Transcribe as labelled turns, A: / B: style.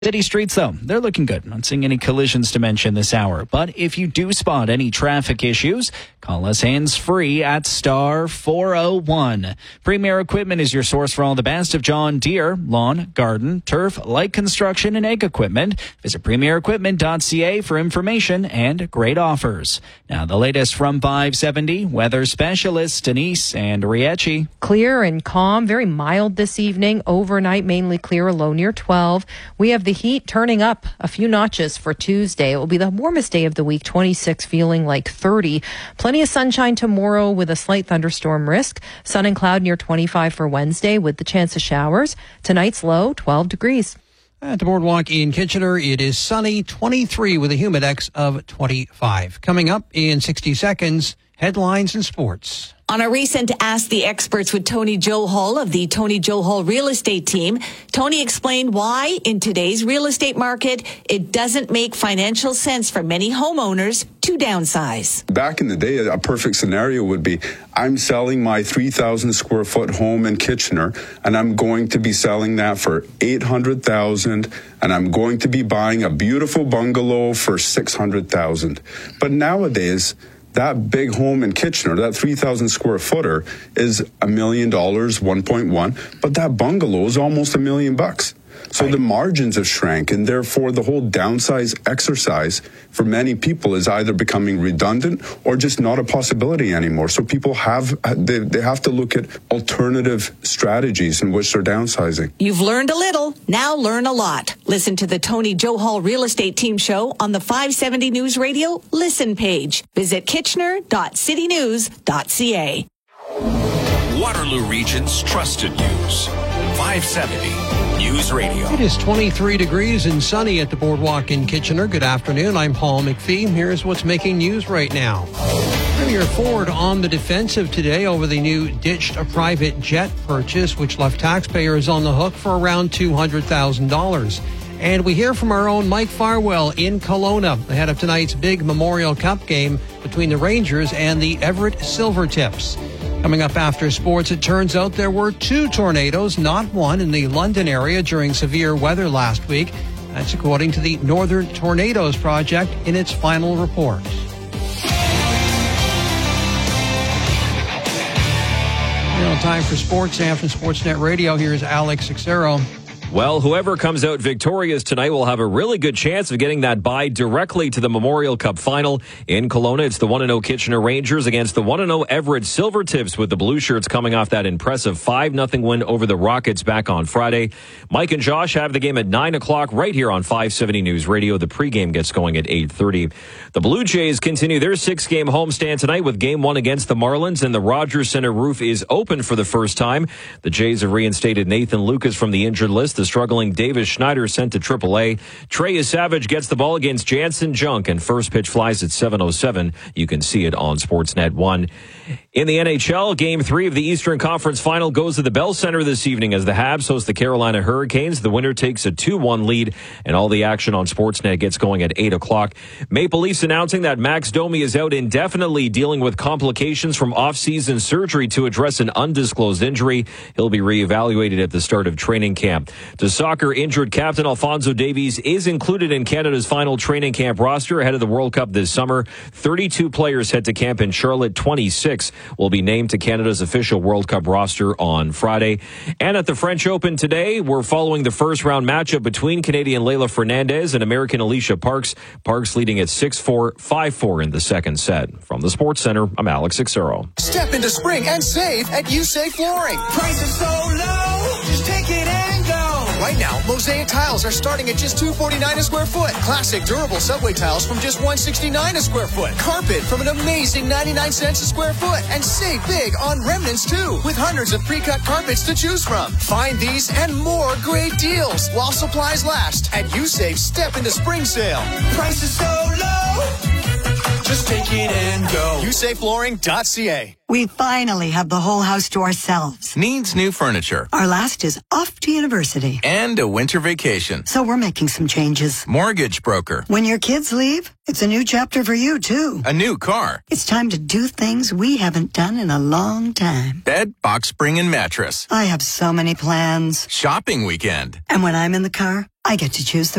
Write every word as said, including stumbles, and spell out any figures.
A: City streets, though, they're looking good. Not seeing any collisions to mention this hour. But if you do spot any traffic issues, call us hands-free at star four oh one. Premier Equipment is your source for all the best of John Deere, lawn, garden, turf, light construction, and ag equipment. Visit premier equipment dot c a for information and great offers. Now, the latest from five seventy, weather specialist Denise and Riecci.
B: Clear and calm, very mild this evening. Overnight, mainly clear, a low near twelve. We have the heat turning up a few notches for Tuesday. It will be the warmest day of the week, twenty-six, feeling like thirty. Plenty of sunshine tomorrow with a slight thunderstorm risk. Sun and cloud near twenty-five for Wednesday with the chance of showers. Tonight's low, twelve degrees.
C: At the Boardwalk in Kitchener, it is sunny, twenty-three with a humidex of twenty-five. Coming up in sixty seconds, headlines and sports.
D: On a recent Ask the Experts with Tony Johal of the Tony Johal Real Estate Team, Tony explained why, in today's real estate market, it doesn't make financial sense for many homeowners to downsize.
E: Back in the day, a perfect scenario would be, I'm selling my three thousand square foot home in Kitchener, and I'm going to be selling that for eight hundred thousand dollars, and I'm going to be buying a beautiful bungalow for six hundred thousand dollars. But nowadays, that big home in Kitchener, that three thousand square footer, is a million dollars, one point one, but that bungalow is almost a million bucks. So the margins have shrank, and therefore the whole downsize exercise for many people is either becoming redundant or just not a possibility anymore. So people have, they, they have to look at alternative strategies in which they're downsizing.
D: You've learned a little, now learn a lot. Listen to the Tony Johal Real Estate Team show on the five seventy News Radio Listen page. Visit kitchener dot city news dot c a.
F: Waterloo Region's trusted news. five seventy News Radio.
C: It is twenty-three degrees and sunny at the Boardwalk in Kitchener. Good afternoon. I'm Paul McPhee. Here's what's making news right now. Premier Ford on the defensive today over the new ditched a private jet purchase, which left taxpayers on the hook for around two hundred thousand dollars. And we hear from our own Mike Farwell in Kelowna ahead of tonight's big Memorial Cup game between the Rangers and the Everett Silvertips. Coming up after sports, it turns out there were two tornadoes, not one, in the London area during severe weather last week. That's according to the Northern Tornadoes Project in its final report. Now time for sports and from Sportsnet Radio. Here's Alex Xero.
G: Well, whoever comes out victorious tonight will have a really good chance of getting that bye directly to the Memorial Cup final. In Kelowna, it's the one and oh Kitchener Rangers against the one and oh Everett Silvertips, with the Blue Shirts coming off that impressive five nothing win over the Rockets back on Friday. Mike and Josh have the game at nine o'clock right here on five seventy News Radio. The pregame gets going at eight thirty. The Blue Jays continue their six-game homestand tonight with game one against the Marlins, and the Rogers Center roof is open for the first time. The Jays have reinstated Nathan Lucas from the injured list. The struggling Davis Schneider sent to triple A. Trey Savage gets the ball against Jansen Junk, and first pitch flies at seven oh seven. You can see it on Sportsnet one. In the N H L, Game three of the Eastern Conference Final goes to the Bell Center this evening as the Habs host the Carolina Hurricanes. The winner takes a two one lead, and all the action on Sportsnet gets going at eight o'clock. Maple Leafs announcing that Max Domi is out indefinitely, dealing with complications from off-season surgery to address an undisclosed injury. He'll be reevaluated at the start of training camp. To soccer, injured captain Alphonso Davies is included in Canada's final training camp roster ahead of the World Cup this summer. thirty-two players head to camp in Charlotte. twenty-six will be named to Canada's official World Cup roster on Friday. And at the French Open today, we're following the first round matchup between Canadian Leylah Fernandez and American Alicia Parks. Parks leading at six four, five four in the second set. From the Sports Center, I'm Alex Xero.
H: Step into spring and save at USAFE Flooring.
I: Prices so low, just take it and go.
H: Right now, Mosaic tiles are starting at just two hundred forty-nine dollars a square foot. Classic durable subway tiles from just one hundred sixty-nine dollars a square foot. Carpet from an amazing ninety-nine cents a square foot. And save big on remnants too, with hundreds of pre-cut carpets to choose from. Find these and more great deals while supplies last at USAFE Step into Spring Sale.
I: Prices so low, just take it and go.
H: U S A flooring dot c a.
J: We finally have the whole house to ourselves.
K: Needs new furniture.
J: Our last is off to university.
K: And a winter vacation.
J: So we're making some changes.
K: Mortgage broker.
J: When your kids leave, it's a new chapter for you, too.
K: A new car.
J: It's time to do things we haven't done in a long time.
K: Bed, box spring, and mattress.
J: I have so many plans.
K: Shopping weekend.
J: And when I'm in the car, I get to choose the